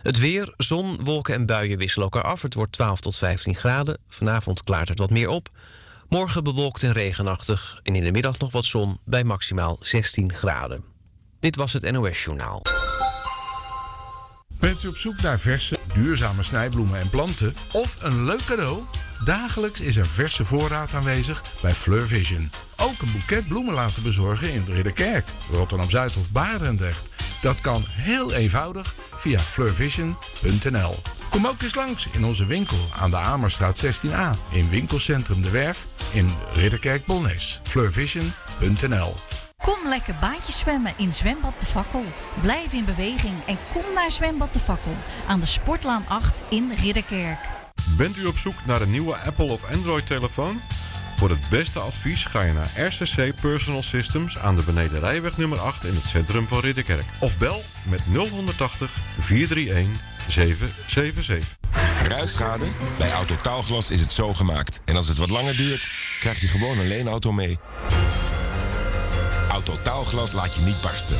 Het weer, zon, wolken en buien wisselen elkaar af. Het wordt 12 tot 15 graden. Vanavond klaart het wat meer op. Morgen bewolkt en regenachtig. En in de middag nog wat zon bij maximaal 16 graden. Dit was het NOS Journaal. Bent u op zoek naar verse, duurzame snijbloemen en planten? Of een leuk cadeau? Dagelijks is er verse voorraad aanwezig bij Fleur Vision. Ook een boeket bloemen laten bezorgen in Ridderkerk, Rotterdam-Zuid of Barendrecht. Dat kan heel eenvoudig via fleurvision.nl. Kom ook eens langs in onze winkel aan de Amerstraat 16a. In winkelcentrum De Werf in Ridderkerk-Bolnes. fleurvision.nl. Kom lekker baantjes zwemmen in Zwembad De Fakkel. Blijf in beweging en kom naar Zwembad De Fakkel aan de Sportlaan 8 in Ridderkerk. Bent u op zoek naar een nieuwe Apple of Android telefoon? Voor het beste advies ga je naar RCC Personal Systems aan de Benedenrijweg nummer 8 in het centrum van Ridderkerk. Of bel met 080 431 777. Ruitschade? Bij Autotaalglas is het zo gemaakt. En als het wat langer duurt, krijg je gewoon een leenauto mee. Autotaalglas laat je niet barsten.